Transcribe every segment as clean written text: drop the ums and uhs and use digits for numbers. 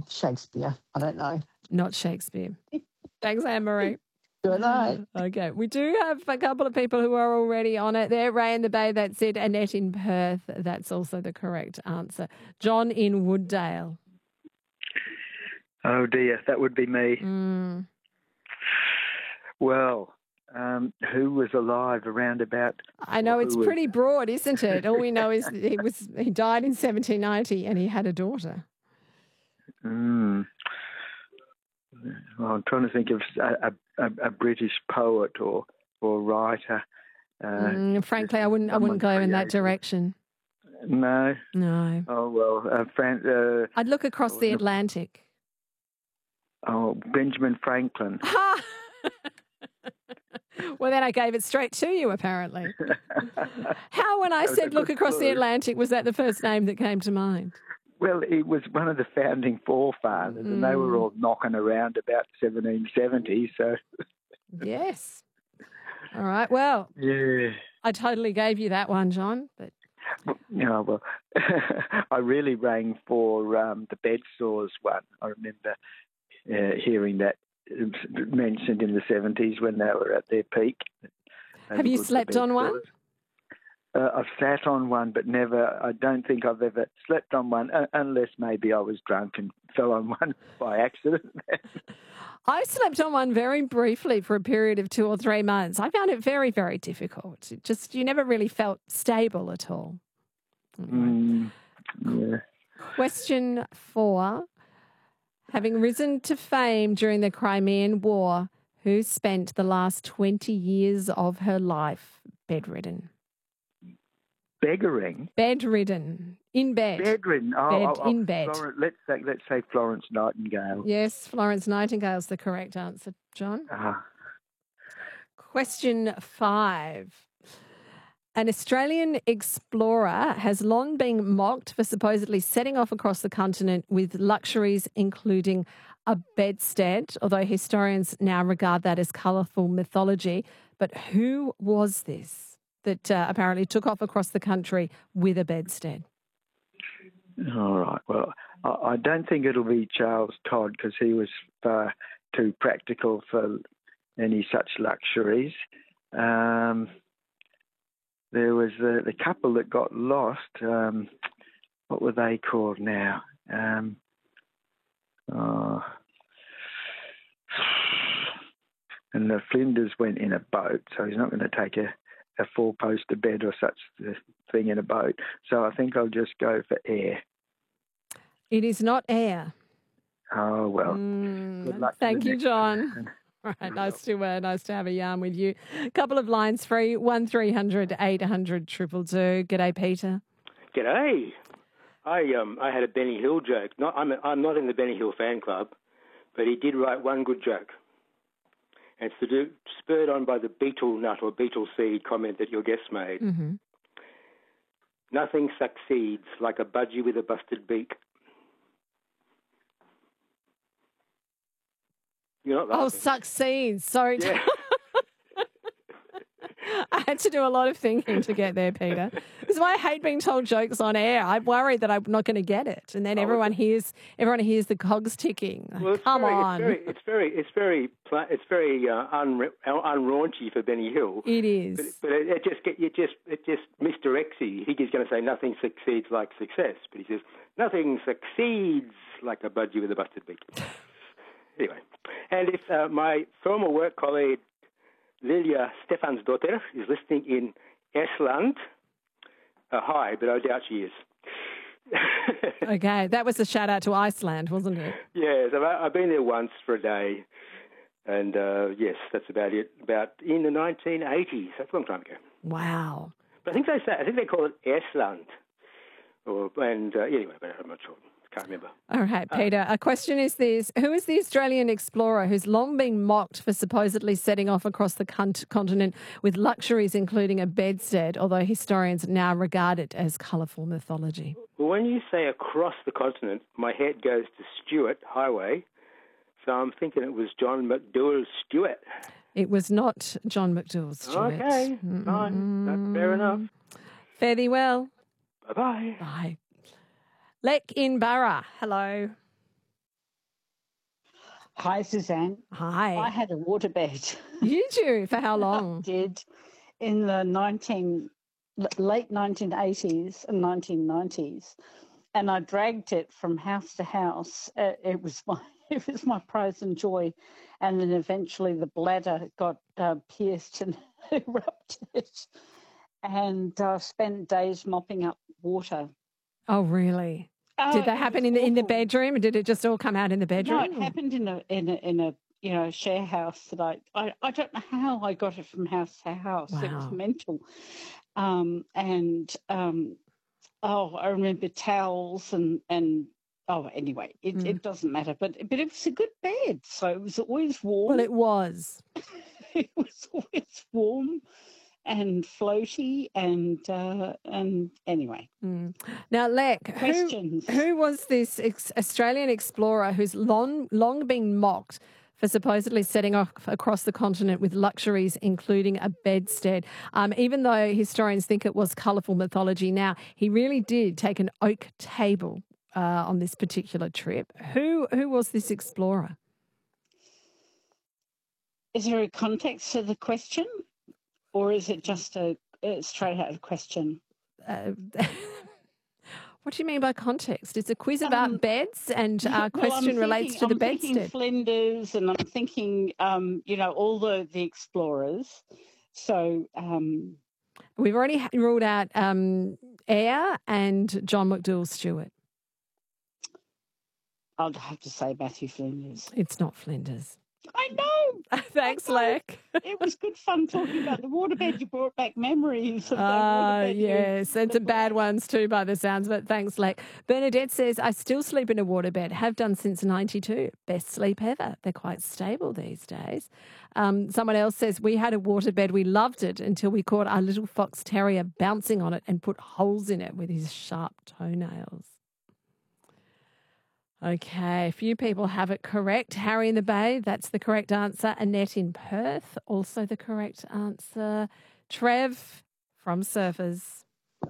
Shakespeare. I don't know. Not Shakespeare. Thanks, Anne-Marie. Good night. Okay, we do have a couple of people who are already on it there. Ray in the Bay, that's it. Annette in Perth, that's also the correct answer. John in Wooddale. Oh, dear, that would be me. Well, who was alive around about... I know it's pretty broad, isn't it? All we know is he died in 1790 and he had a daughter. Well, I'm trying to think of a British poet or writer. Frankly, I wouldn't go in that direction. No. No. Oh well, I'd look across the Atlantic. Oh, Benjamin Franklin. Well, then I gave it straight to you, apparently. How, when I said look across the Atlantic, was that the first name that came to mind? Well, it was one of the founding forefathers, and they were all knocking around about 1770, so... Yes. All right, well, yeah. I totally gave you that one, John. But well, I really rang for the bed sores one. I remember hearing that mentioned in the 70s when they were at their peak. Have you slept on one? I've sat on one, but never. I don't think I've ever slept on one, unless maybe I was drunk and fell on one by accident. I slept on one very briefly for a period of 2 or 3 months. I found it very, very difficult. You never really felt stable at all. Yeah. Question 4. Having risen to fame during the Crimean War, who spent the last 20 years of her life bedridden? Beggaring? Bedridden. In bed. Bedridden. In bed. Let's say Florence Nightingale. Yes, Florence Nightingale's the correct answer, John. Question 5. An Australian explorer has long been mocked for supposedly setting off across the continent with luxuries including a bedstead, although historians now regard that as colourful mythology. But who was this that apparently took off across the country with a bedstead? All right. Well, I don't think it'll be Charles Todd because he was far too practical for any such luxuries. There was the couple that got lost. What were they called now? And the Flinders went in a boat, so he's not going to take a 4-poster bed or such thing in a boat. So I think I'll just go for air. It is not air. Oh, well. Good luck. Thank you, John. All right, nice to have a yarn with you. A couple of lines free, 1300 800 222. G'day, Peter. G'day. I had a Benny Hill joke. I'm not in the Benny Hill fan club, but he did write one good joke. And it's spurred on by the beetle nut or beetle seed comment that your guest made. Mm-hmm. Nothing succeeds like a budgie with a busted beak. You're not laughing. Oh, succeeds. Sorry. Yeah. I had to do a lot of thinking to get there, Peter. This is why I hate being told jokes on air. I'm worried that I'm not going to get it, and then everyone hears the cogs ticking. Well, Come on. It's very unraunchy for Benny Hill. It is. But it just misdirects you. He's going to say nothing succeeds like success, but he says nothing succeeds like a budgie with a busted beak. Anyway, and if my former work colleague Lilia Stefansdottir is listening in Estland, hi, but I doubt she is. Okay, that was a shout out to Iceland, wasn't it? Yes, I've been there once for a day, and yes, that's about it. About in the 1980s, that's a long time ago. Wow. But I think they call it Estland, anyway, but I'm not sure. Can't remember. All right, Peter. A question is this. Who is the Australian explorer who's long been mocked for supposedly setting off across the continent with luxuries including a bedstead, although historians now regard it as colourful mythology? Well, when you say across the continent, my head goes to Stewart Highway, so I'm thinking it was John McDowell Stewart. It was not John McDowell Stewart. Okay, fine. That's fair enough. Fare thee well. Bye-bye. Bye. Lek in Barra. Hello. Hi, Suzanne. I Hi. had a waterbed. You do? For how long? Did in the late 1980s and 1990s, and I dragged it from house to house. It was my pride and joy, and then eventually the bladder got pierced and erupted, and spent days mopping up water. Oh, really? Did that It happen was in the awful. bedroom, or did it just all come out in the bedroom? No, it happened in a share house that I don't know how I got it from house to house. It was Wow. mental. I remember towels and anyway, it doesn't matter. But it was a good bed, so it was always warm. Well, it was. It was always warm and floaty and anyway. Now, Lek, Questions. who was this Australian explorer who's long been mocked for supposedly setting off across the continent with luxuries, including a bedstead? Even though historians think it was colourful mythology now, he really did take an oak table on this particular trip. Who was this explorer? Is there a context to the question, or is it just a straight out question? What do you mean by context? It's a quiz about beds, and our question relates to the I'm thinking bedstead. Flinders, and I'm thinking, all the explorers. So, We've already ruled out Eyre and John McDouall Stewart. I'll have to say Matthew Flinders. It's not Flinders. I know. Thanks, Lek. It was good fun talking about the waterbed. You brought back memories of that waterbed. Yes, and some bad ones too by the sounds of it. Thanks, Lek. Bernadette says, I still sleep in a waterbed, have done since 92. Best sleep ever. They're quite stable these days. Someone else says, we had a waterbed. We loved it until we caught our little fox terrier bouncing on it and put holes in it with his sharp toenails. Okay, a few people have it correct. Harry in the Bay, that's the correct answer. Annette in Perth, also the correct answer. Trev from Surfers.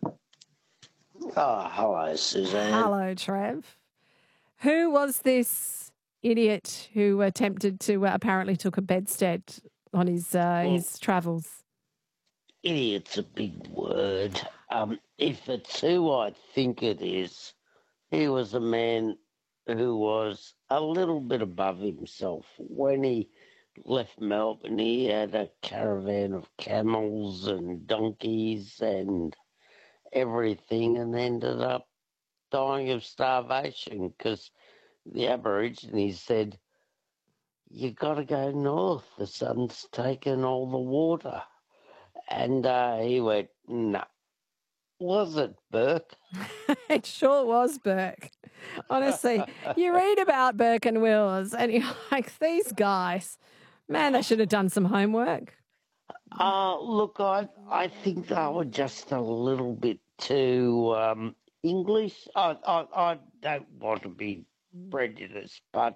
Oh, hello, Suzanne. Hello, Trev. Who was this idiot who attempted to apparently took a bedstead on his travels? Idiot's a big word. If it's who I think it is, he was a man who was a little bit above himself. When he left Melbourne, he had a caravan of camels and donkeys and everything, and ended up dying of starvation because the Aborigines said, you got to go north, the sun's taken all the water. And he went, nah. Was it Burke? It sure was Burke. Honestly, you read about Burke and Wills and you're like, these guys, man, they should have done some homework. Look, I think they were just a little bit too English. I don't want to be prejudiced, but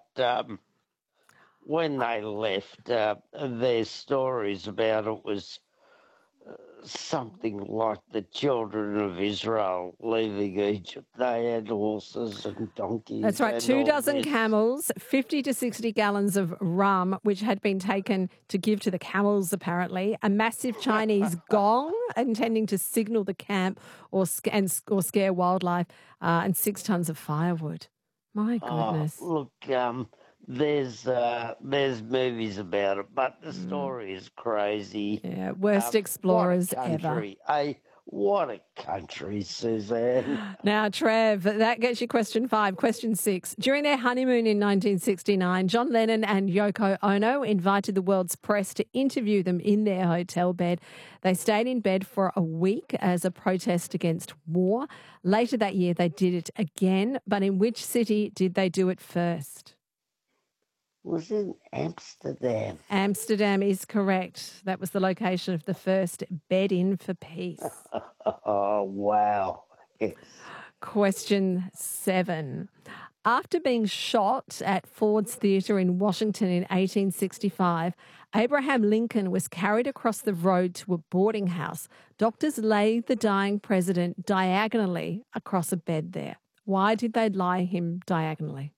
when they left, their stories about it was something like the children of Israel leaving Egypt. They had horses and donkeys. That's right, and 2 all dozen this. camels, 50 to 60 gallons of rum, which had been taken to give to the camels, apparently, a massive Chinese gong intending to signal the camp or scare wildlife, and 6 tons of firewood. My goodness. Look, there's movies about it, but the story is crazy. Yeah, worst explorers what a ever. country. What a country, Suzanne. Now, Trev, that gets you question 5. Question 6. During their honeymoon in 1969, John Lennon and Yoko Ono invited the world's press to interview them in their hotel bed. They stayed in bed for a week as a protest against war. Later that year, they did it again. But in which city did they do it first? Was in Amsterdam. Amsterdam is correct. That was the location of the first bed in for peace. Oh, wow. Yes. Question 7. After being shot at Ford's Theatre in Washington in 1865, Abraham Lincoln was carried across the road to a boarding house. Doctors laid the dying president diagonally across a bed there. Why did they lie him diagonally?